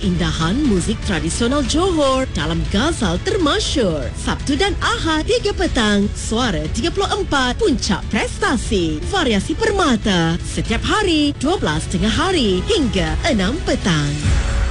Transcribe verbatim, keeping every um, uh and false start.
keindahan muzik tradisional Johor dalam Ghazal termasyur. Sabtu dan Ahad tiga petang, Suara tiga puluh empat, Puncak Prestasi, Variasi Permata. Setiap hari dua belas tengah hari hingga enam petang.